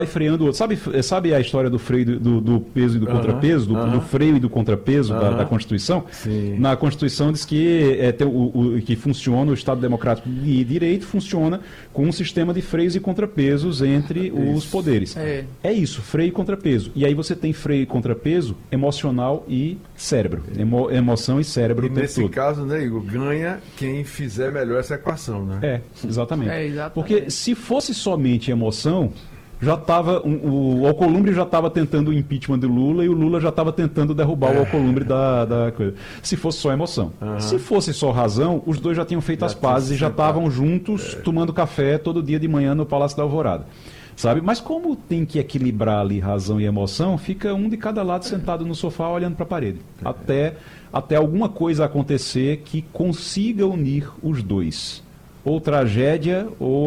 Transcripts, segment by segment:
freando o outro. Sabe a história do freio do peso e do contrapeso, do freio e do contrapeso da Constituição? Sim. Na Constituição diz que, que funciona, o Estado Democrático de Direito funciona com um sistema de freios e contrapesos entre os poderes. É isso, freio e contrapeso. E aí você tem freio e contrapeso emocional e cérebro. Emoção e cérebro. E nesse caso, né, Igor, ganha quem fizer melhor essa equação, né? Exatamente. Exatamente. Porque se fosse somente emoção, já estava o Alcolumbre já estava tentando o impeachment do Lula e o Lula já estava tentando derrubar o Alcolumbre da coisa. Se fosse só emoção. Se fosse só razão, os dois já tinham feito as pazes e já estavam juntos tomando café todo dia de manhã no Palácio da Alvorada. Sabe? Mas como tem que equilibrar ali razão e emoção, fica um de cada lado sentado no sofá olhando para a parede. Até alguma coisa acontecer que consiga unir os dois. Ou tragédia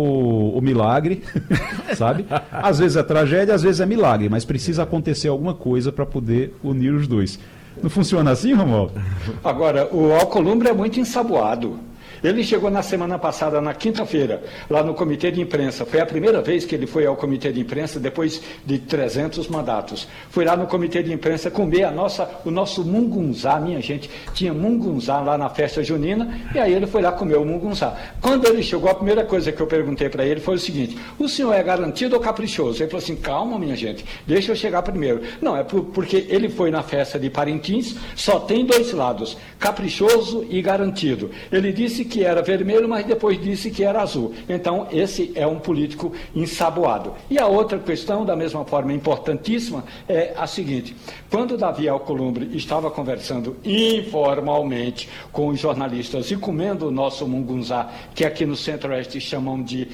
ou milagre, sabe? Às vezes é tragédia, às vezes é milagre, mas precisa acontecer alguma coisa para poder unir os dois. Não funciona assim, Romualdo? Agora, o Alcolumbre é muito ensaboado. Ele chegou na semana passada, na quinta-feira, lá no comitê de imprensa. Foi a primeira vez que ele foi ao comitê de imprensa depois de 300 mandatos. Foi lá no comitê de imprensa comer o nosso mungunzá, minha gente. Tinha mungunzá lá na festa junina, e aí ele foi lá comer o mungunzá. Quando ele chegou, a primeira coisa que eu perguntei para ele foi o seguinte: o senhor é garantido ou caprichoso? Ele falou assim: calma, minha gente, deixa eu chegar primeiro. Não, é porque ele foi na festa de Parintins, só tem dois lados, caprichoso e garantido. Ele disse que era vermelho, mas depois disse que era azul. Então, esse é um político ensaboado. E a outra questão, da mesma forma importantíssima, é a seguinte: quando Davi Alcolumbre estava conversando informalmente com os jornalistas e comendo o nosso mungunzá, que aqui no Centro-Oeste chamam de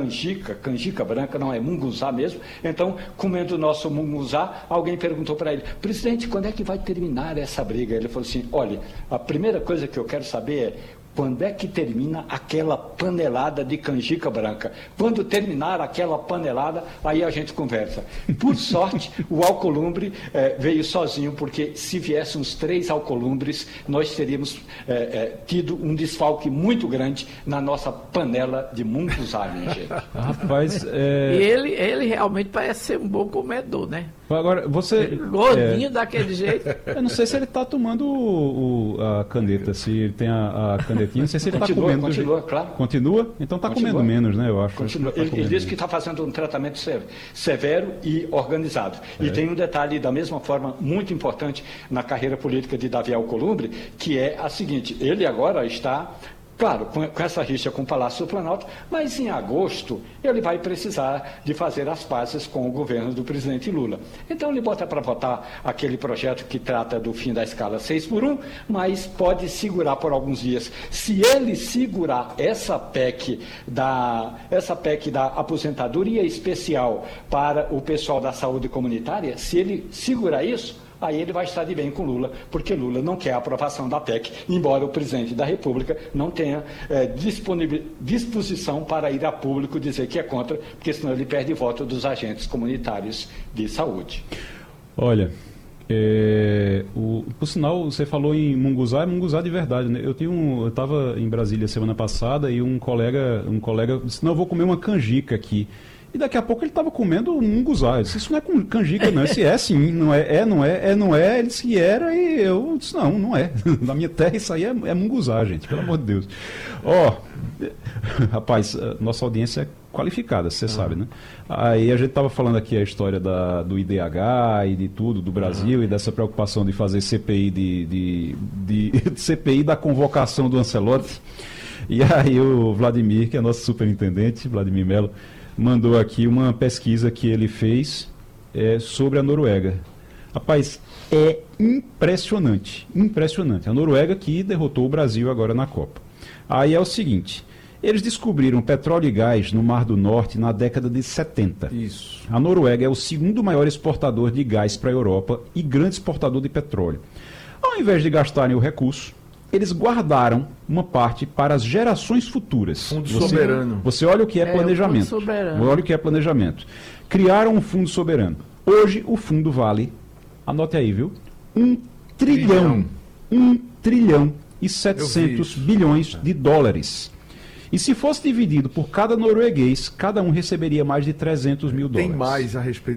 canjica branca, não é mungunzá mesmo, então, comendo o nosso mungunzá, alguém perguntou para ele: presidente, quando é que vai terminar essa briga? Ele falou assim: olha, a primeira coisa que eu quero saber é quando é que termina aquela panelada de canjica branca. Quando terminar aquela panelada, aí a gente conversa. Por sorte, o Alcolumbre veio sozinho, porque se viessem uns 3 Alcolumbres, nós teríamos tido um desfalque muito grande na nossa panela de mungunzá, minha gente. Rapaz, E ele realmente parece ser um bom comedor, né? Agora, você... Gordinho daquele jeito. Eu não sei se ele está tomando a caneta, se ele tem a canetinha, não sei se ele está comendo... Continua, claro. Continua? Então está comendo menos, né, eu acho. Continua. Ele disse que está fazendo um tratamento severo e organizado. E tem um detalhe, da mesma forma, muito importante na carreira política de Davi Alcolumbre, que é a seguinte: ele agora está... Claro, com essa rixa com o Palácio do Planalto, mas em agosto ele vai precisar de fazer as pazes com o governo do presidente Lula. Então ele bota para votar aquele projeto que trata do fim da escala 6x1, mas pode segurar por alguns dias. Se ele segurar essa PEC da aposentadoria especial para o pessoal da saúde comunitária, se ele segurar isso, aí ele vai estar de bem com Lula, porque Lula não quer a aprovação da PEC, embora o presidente da República não tenha disposição para ir a público dizer que é contra, porque senão ele perde voto dos agentes comunitários de saúde. Olha, por sinal, você falou em munguzá, é munguzá de verdade, né? Eu estava em Brasília semana passada e um colega disse: não, eu vou comer uma canjica aqui. E daqui a pouco ele estava comendo um munguzá. Eu disse: isso não é canjica, não. Esse é sim, não é. Ele disse: era, e eu disse: não é. Na minha terra isso aí é munguzá, gente, pelo amor de Deus. Rapaz, nossa audiência é qualificada, você sabe, né? Aí a gente estava falando aqui a história do IDH e de tudo, do Brasil, e dessa preocupação de fazer CPI CPI da convocação do Ancelotti. E aí o Vladimir, que é nosso superintendente, Vladimir Mello, mandou aqui uma pesquisa que ele fez sobre a Noruega. Rapaz, é impressionante, impressionante. A Noruega que derrotou o Brasil agora na Copa. Aí é o seguinte: eles descobriram petróleo e gás no Mar do Norte na década de 70. Isso. A Noruega é o segundo maior exportador de gás para a Europa e grande exportador de petróleo. Ao invés de gastarem o recurso, eles guardaram uma parte para as gerações futuras. Fundo soberano. Você olha o que é planejamento. Fundo soberano. Olha o que é planejamento. Criaram um fundo soberano. Hoje o fundo vale, anote aí, viu? 1 trilhão. 1 trilhão e 700 bilhões de dólares. E se fosse dividido por cada norueguês, cada um receberia mais de 300 mil dólares. Tem mais a respeito